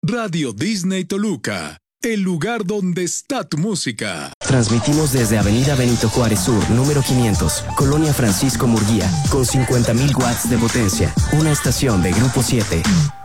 Radio Disney Toluca, el lugar donde está tu música. Transmitimos desde Avenida Benito Juárez Sur, número 500, Colonia Francisco Murguía, con 50,000 watts de potencia. Una estación de Grupo 7.